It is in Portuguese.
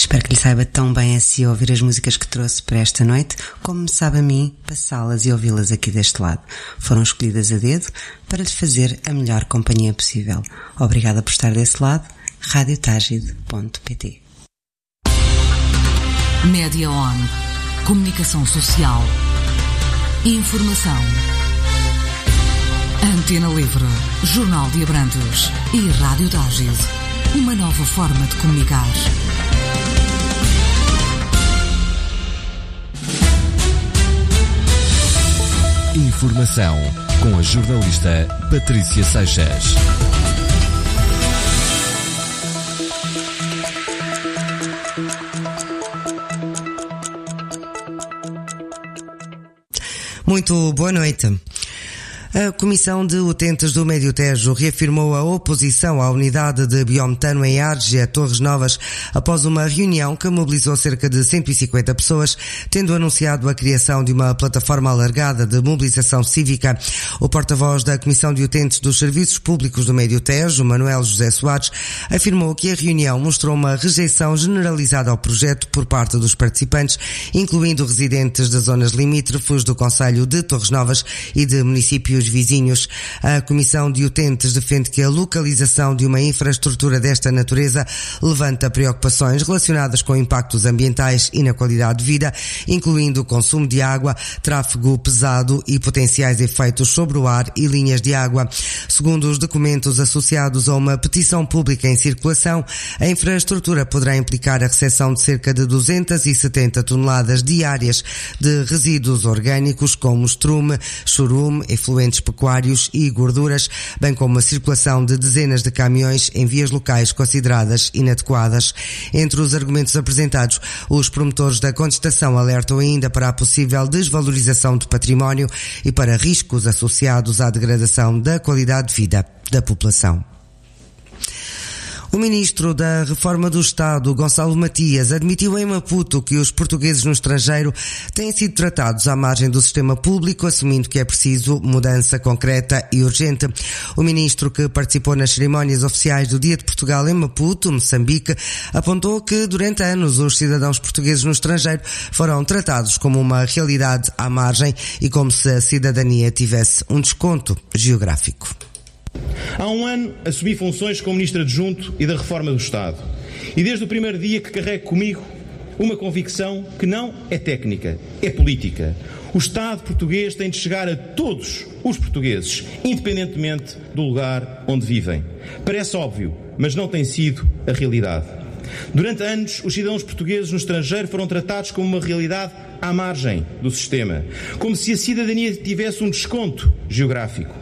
Espero que lhe saiba tão bem assim ouvir as músicas que trouxe para esta noite, como me sabe a mim passá-las e ouvi-las aqui deste lado. Foram escolhidas a dedo para lhe fazer a melhor companhia possível. Obrigada por estar desse lado. radiotagide.pt. Média On. Comunicação social. Informação. Antena Livre. Jornal de Abrantes. E Rádio Tágide. Uma nova forma de comunicar. Informação com a jornalista Patrícia Seixas. Muito boa noite. A Comissão de Utentes do Médio Tejo reafirmou a oposição à unidade de biometano em Arge, Torres Novas, após uma reunião que mobilizou cerca de 150 pessoas, tendo anunciado a criação de uma plataforma alargada de mobilização cívica. O porta-voz da Comissão de Utentes dos Serviços Públicos do Médio Tejo, Manuel José Soares, afirmou que a reunião mostrou uma rejeição generalizada ao projeto por parte dos participantes, incluindo residentes de zonas limítrofes do concelho de Torres Novas e de municípios vizinhos. A Comissão de Utentes defende que a localização de uma infraestrutura desta natureza levanta preocupações relacionadas com impactos ambientais e na qualidade de vida, incluindo o consumo de água, tráfego pesado e potenciais efeitos sobre o ar e linhas de água. Segundo os documentos associados a uma petição pública em circulação, a infraestrutura poderá implicar a recepção de cerca de 270 toneladas diárias de resíduos orgânicos como estrume, chorume, efluentes pecuários e gorduras, bem como a circulação de dezenas de caminhões em vias locais consideradas inadequadas. Entre os argumentos apresentados, os promotores da contestação alertam ainda para a possível desvalorização do património e para riscos associados à degradação da qualidade de vida da população. O ministro da Reforma do Estado, Gonçalo Matias, admitiu em Maputo que os portugueses no estrangeiro têm sido tratados à margem do sistema público, assumindo que é preciso mudança concreta e urgente. O ministro, que participou nas cerimónias oficiais do Dia de Portugal em Maputo, Moçambique, apontou que durante anos os cidadãos portugueses no estrangeiro foram tratados como uma realidade à margem e como se a cidadania tivesse um desconto geográfico. Há um ano assumi funções como Ministro Adjunto e da Reforma do Estado. E desde o primeiro dia que carrego comigo uma convicção que não é técnica, é política. O Estado português tem de chegar a todos os portugueses, independentemente do lugar onde vivem. Parece óbvio, mas não tem sido a realidade. Durante anos, os cidadãos portugueses no estrangeiro foram tratados como uma realidade à margem do sistema, como se a cidadania tivesse um desconto geográfico.